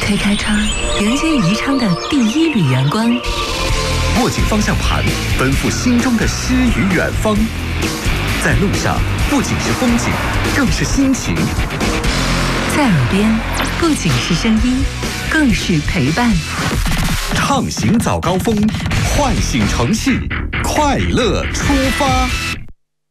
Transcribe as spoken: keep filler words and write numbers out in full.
推开窗，迎接宜昌的第一缕阳光。 握紧方向盘，奔赴心中的诗与远方。在路上，不仅是风景，更是心情。 在耳边，不仅是声音，更是陪伴。 畅行早高峰，唤醒城市，快乐出发。